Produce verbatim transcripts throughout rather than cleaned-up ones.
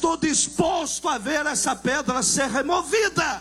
estou disposto a ver essa pedra ser removida.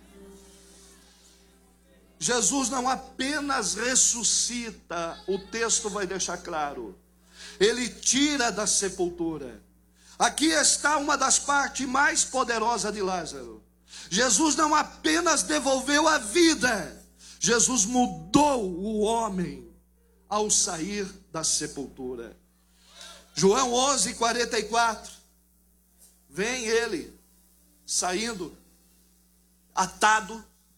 Jesus não apenas ressuscita, o texto vai deixar claro, ele tira da sepultura. Aqui está uma das partes mais poderosas de Lázaro. Jesus não apenas devolveu a vida, Jesus mudou o homem ao sair da sepultura. João onze, quarenta e quatro, vem ele saindo, atado,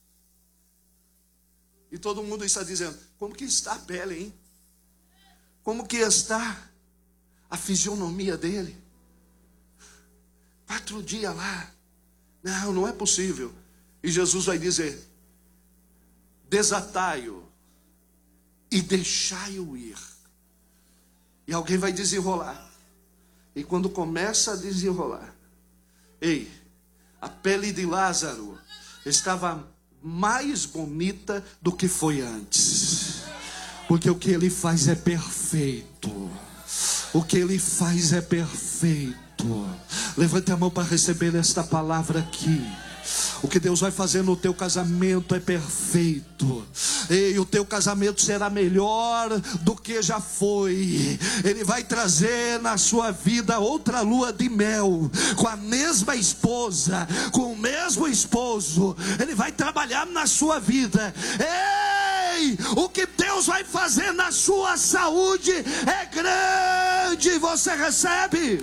e todo mundo está dizendo: como que está a pele, hein? Como que está a fisionomia dele? Quatro dias lá. Não, não é possível. E Jesus vai dizer: desatai-o e deixai-o ir. E alguém vai desenrolar. E quando começa a desenrolar, ei, a pele de Lázaro estava mais bonita do que foi antes. Porque o que ele faz é perfeito. O que ele faz é perfeito. Levante a mão para receber esta palavra aqui. O que Deus vai fazer no teu casamento é perfeito. E o teu casamento será melhor do que já foi. Ele vai trazer na sua vida outra lua de mel, com a mesma esposa, com o mesmo esposo. Ele vai trabalhar na sua vida. Ei, o que Deus vai fazer na sua saúde é grande. Você recebe?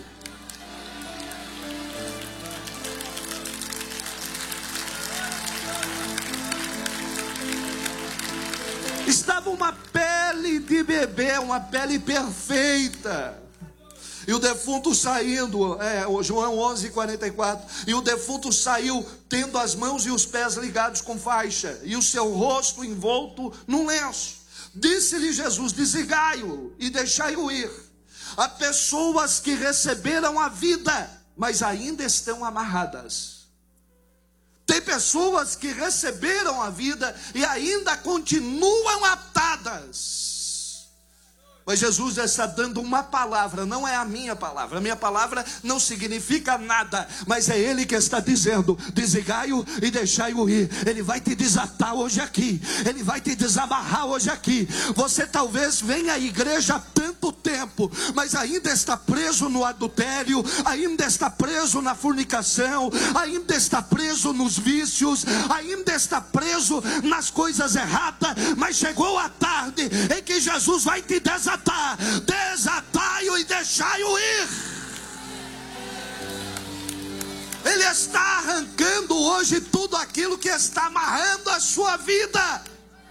Estava uma pele de bebê, uma pele perfeita. E o defunto saindo, é, João onze, quarenta e quatro. E o defunto saiu tendo as mãos e os pés ligados com faixa, e o seu rosto envolto num lenço. Disse-lhe Jesus: desligai-o e deixai-o ir. Há pessoas que receberam a vida, mas ainda estão amarradas. Tem pessoas que receberam a vida e ainda continuam atadas. Mas Jesus está dando uma palavra, não é a minha palavra. A minha palavra não significa nada, mas é Ele que está dizendo: desligai-o e deixai-o ir. Ele vai te desatar hoje aqui. Ele vai te desamarrar hoje aqui. Você talvez venha à igreja há tanto tempo, mas ainda está preso no adultério, ainda está preso na fornicação, ainda está preso nos vícios, ainda está preso nas coisas erradas. Mas chegou a tarde em que Jesus vai te desatar. Desatai-o e deixai-o ir. Ele está arrancando hoje tudo aquilo que está amarrando a sua vida.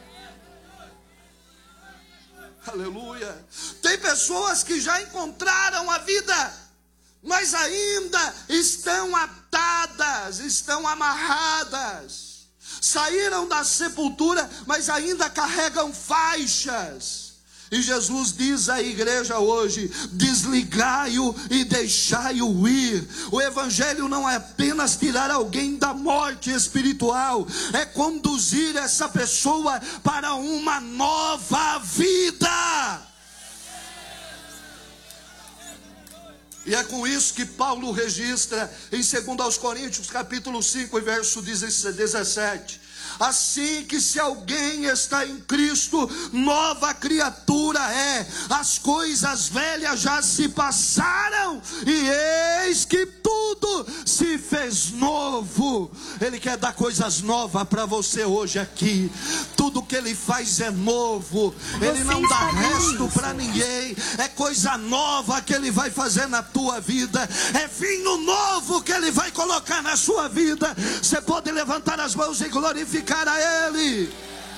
Aleluia. Tem pessoas que já encontraram a vida, mas ainda estão atadas, estão amarradas. Saíram da sepultura, mas ainda carregam faixas. E Jesus diz à igreja hoje: desligai-o e deixai-o ir. O evangelho não é apenas tirar alguém da morte espiritual, é conduzir essa pessoa para uma nova vida. E é com isso que Paulo registra em segundo aos Coríntios, capítulo cinco, verso dezessete. Assim que se alguém está em Cristo, nova criatura é. As coisas velhas já se passaram e eis que tudo se fez novo. Ele quer dar coisas novas para você hoje aqui. Tudo que Ele faz é novo. Ele não dá resto para ninguém. É coisa nova que Ele vai fazer na tua vida. É vinho novo que Ele vai colocar na sua vida. Você pode levantar as mãos e glorificar a Ele.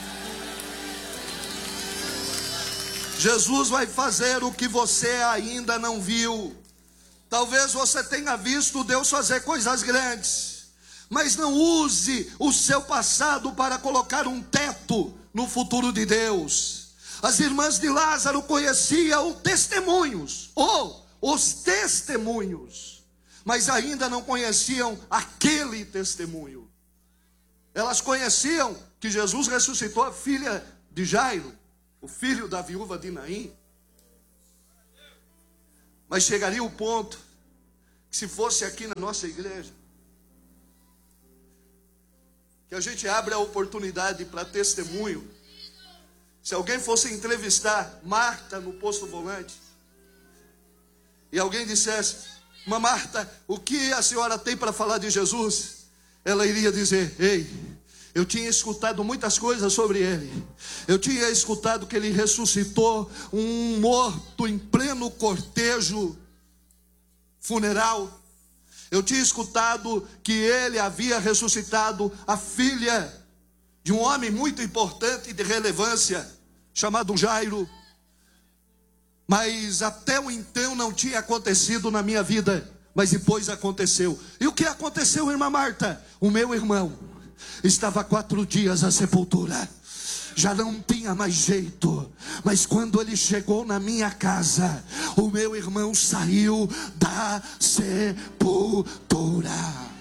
Jesus vai fazer o que você ainda não viu. Talvez você tenha visto Deus fazer coisas grandes, mas não use o seu passado para colocar um teto no futuro de Deus. As irmãs de Lázaro conheciam testemunhos, ou os testemunhos, mas ainda não conheciam aquele testemunho. Elas conheciam que Jesus ressuscitou a filha de Jairo, o filho da viúva de Naim. Mas chegaria o ponto que se fosse aqui na nossa igreja, que a gente abre a oportunidade para testemunho, se alguém fosse entrevistar Marta no posto volante, e alguém dissesse: "Mas Marta, o que a senhora tem para falar de Jesus?" Ela iria dizer: "Ei, eu tinha escutado muitas coisas sobre ele. Eu tinha escutado que ele ressuscitou um morto em pleno cortejo funeral. Eu tinha escutado que ele havia ressuscitado a filha de um homem muito importante e de relevância, chamado Jairo. Mas até o então não tinha acontecido na minha vida, mas depois aconteceu." E o que aconteceu, irmã Marta? O meu irmão estava há quatro dias na sepultura, já não tinha mais jeito, mas quando ele chegou na minha casa, o meu irmão saiu da sepultura.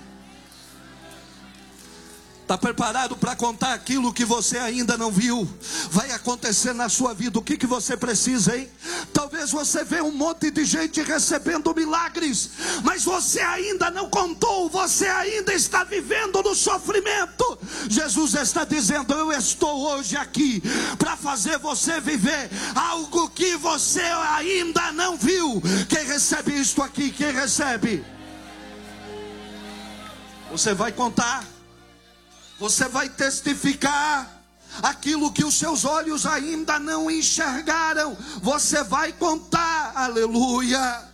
Está preparado para contar aquilo que você ainda não viu? Vai acontecer na sua vida. O que, que você precisa, hein? Talvez você vê um monte de gente recebendo milagres, mas você ainda não contou. Você ainda está vivendo no sofrimento. Jesus está dizendo: eu estou hoje aqui para fazer você viver algo que você ainda não viu. Quem recebe isto aqui? Quem recebe? Você vai contar. Você vai testificar aquilo que os seus olhos ainda não enxergaram. Você vai contar, aleluia.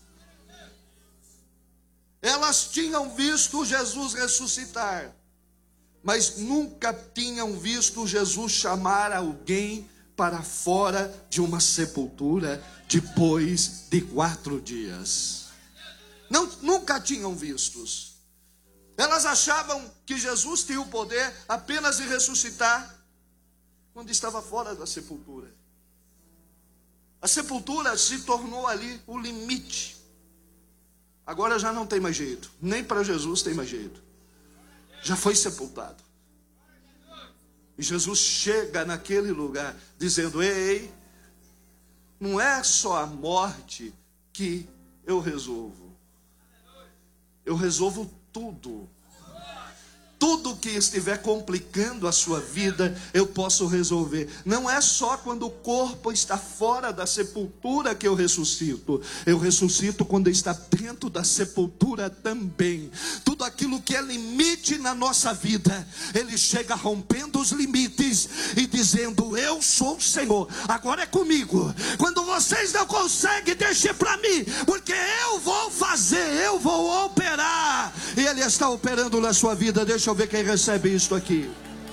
Elas tinham visto Jesus ressuscitar, mas nunca tinham visto Jesus chamar alguém para fora de uma sepultura depois de quatro dias. Não, nunca tinham visto. Elas achavam que Jesus tinha o poder apenas de ressuscitar quando estava fora da sepultura. A sepultura se tornou ali o limite. Agora já não tem mais jeito. Nem para Jesus tem mais jeito. Já foi sepultado. E Jesus chega naquele lugar dizendo: ei, não é só a morte que eu resolvo. Eu resolvo tudo. Tudo que estiver complicando a sua vida, eu posso resolver. Não é só quando o corpo está fora da sepultura que eu ressuscito. Eu ressuscito quando está dentro da sepultura também. Tudo aquilo que é limite na nossa vida, Ele chega rompendo os limites e dizendo: eu sou o Senhor, agora é comigo. Quando vocês não conseguem, deixe para mim, porque eu vou fazer, eu vou operar. E Ele está operando na sua vida. Deixa eu ver quem recebe isso aqui.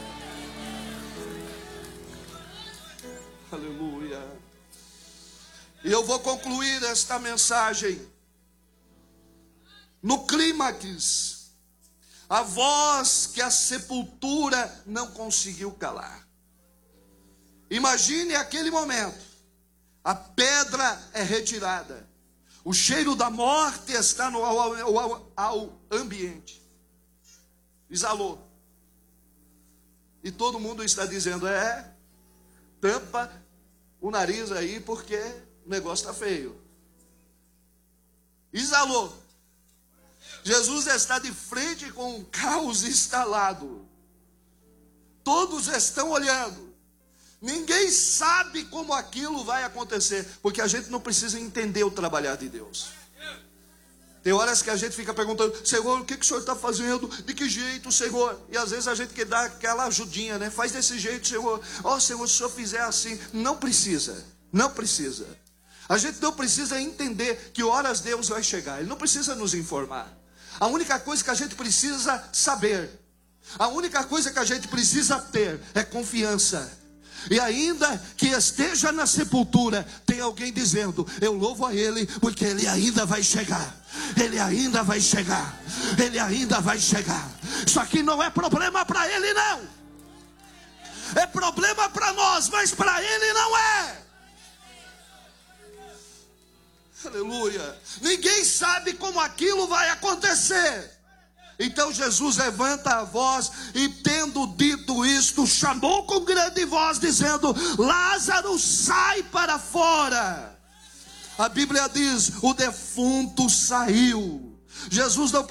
Aleluia. E eu vou concluir esta mensagem no clímax. A voz que a sepultura não conseguiu calar. Imagine aquele momento. A pedra é retirada. O cheiro da morte está no ao, ao, ao ambiente. Exalou. E todo mundo está dizendo: é, tampa o nariz aí, porque o negócio está feio. Exalou. Jesus está de frente com um caos instalado. Todos estão olhando. Ninguém sabe como aquilo vai acontecer, porque a gente não precisa entender o trabalhar de Deus. Tem horas que a gente fica perguntando: Senhor, o que, que o Senhor está fazendo? De que jeito, Senhor? E às vezes a gente quer dar aquela ajudinha, né? Faz desse jeito, Senhor. Ó, oh, Senhor, se o Senhor fizer assim. Não precisa, não precisa. A gente não precisa entender que horas Deus vai chegar. Ele não precisa nos informar. A única coisa que a gente precisa saber, a única coisa que a gente precisa ter é confiança. E ainda que esteja na sepultura, tem alguém dizendo: eu louvo a Ele, porque Ele ainda vai chegar. Ele ainda vai chegar. Ele ainda vai chegar. Isso aqui não é problema para Ele, não. É problema para nós, mas para Ele não é. Aleluia. Ninguém sabe como aquilo vai acontecer. Então Jesus levanta a voz e, tendo dito isto, chamou com grande voz, dizendo: Lázaro, sai para fora. A Bíblia diz: o defunto saiu. Jesus não